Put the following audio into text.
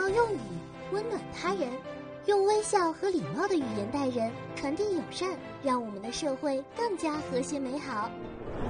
要用语温暖他人，用微笑和礼貌的语言待人，传递友善，让我们的社会更加和谐美好。